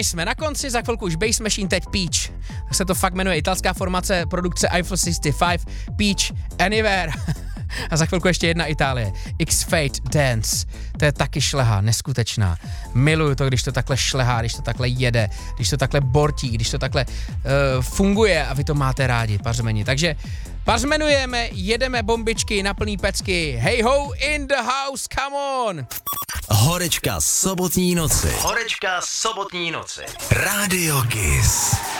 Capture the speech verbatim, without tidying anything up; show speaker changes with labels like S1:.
S1: nejsme na konci, za chvilku už Bass Machine, teď Peach. Tak se to fakt jmenuje, italská formace produkce Eiffel šedesát pět, Peach Anywhere. A za chvilku ještě jedna Itálie. X-Fate Dance. To je taky šleha, neskutečná. Miluju to, když to takhle šlehá, když to takhle jede, když to takhle bortí, když to takhle uh, funguje a vy to máte rádi, pařmeni. Takže pařmenujeme, jedeme bombičky na plný pecky. Hey ho, in the house, come on!
S2: Horečka sobotní noci.
S3: Horečka sobotní noci.
S2: Radio Kiss.